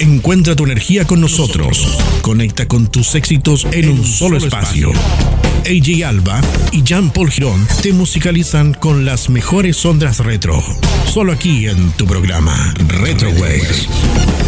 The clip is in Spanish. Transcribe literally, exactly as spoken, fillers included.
Encuentra tu energía con nosotros. Conecta con tus éxitos en un solo espacio. A J Alba y Jean-Paul Girón te musicalizan con las mejores ondas retro. Solo aquí en tu programa Retro Waves.